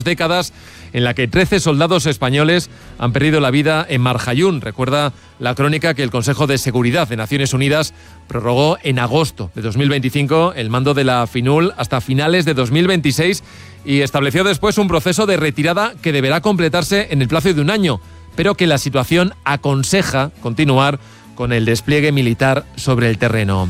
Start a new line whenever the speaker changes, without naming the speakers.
décadas en la que 13 soldados españoles han perdido la vida en Marjayún. Recuerda la crónica que el Consejo de Seguridad de Naciones Unidas prorrogó en agosto de 2025 el mando de la FINUL hasta finales de 2026 y estableció después un proceso de retirada que deberá completarse en el plazo de un año, pero que la situación aconseja continuar con el despliegue militar sobre el terreno.